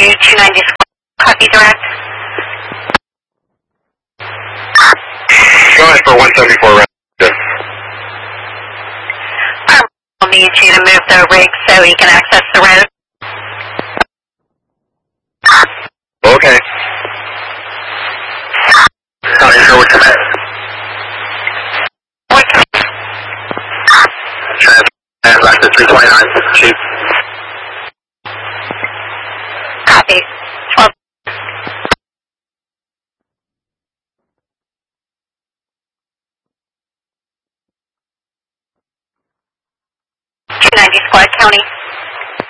290 squad, copy direct. Go ahead for 174 right. We'll need you to move the rig so he can access the road. Okay. Not sure what you're at. Back to 329, Chief. Copy. 12. Squad County.